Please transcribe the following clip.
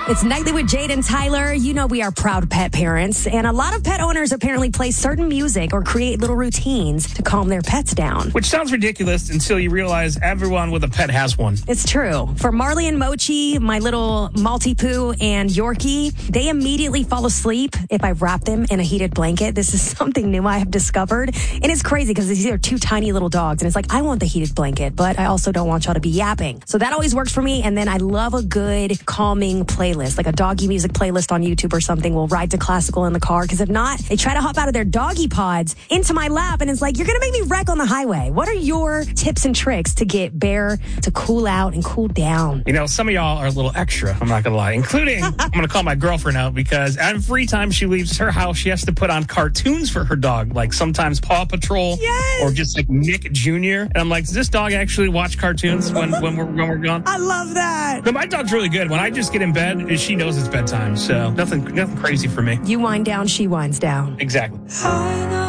It's Nightly with Jade and Tyler. You know we are proud pet parents, and a lot of pet owners apparently play certain music or create little routines to calm their pets down. Which sounds ridiculous until you realize everyone with a pet has one. It's true. For Marley and Mochi, my little Maltipoo and Yorkie, they immediately fall asleep if I wrap them in a heated blanket. This is something new I have discovered, and it's crazy because these are two tiny little dogs, and it's like, I want the heated blanket, but I also don't want y'all to be yapping. So that always works for me, and then I love a good calming playlist, like a doggy music playlist on YouTube or something. We'll ride to classical in the car, because if not, they try to hop out of their doggy pods into my lap, and it's like, you're going to make me wreck on the highway. What are your tips and tricks to get Bear to cool out and cool down? You know, some of y'all are a little extra, I'm not going to lie, including, I'm going to call my girlfriend out, because every time she leaves her house, she has to put on cartoons for her dog, like sometimes Paw Patrol, Yes! or just like Nick Jr. And I'm like, does this dog actually watch cartoons when we're gone? I love that. But my dog's really good. When I just get in bed, she knows it's bedtime, so nothing crazy for me. You wind down, she winds down. Exactly.